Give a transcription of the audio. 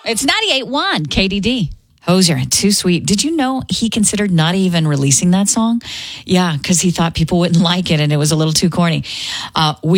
It's 98.1 KDD. Hozier, Too Sweet. Did you know he considered not even releasing that song? Yeah, because he thought people wouldn't like it and it was a little too corny.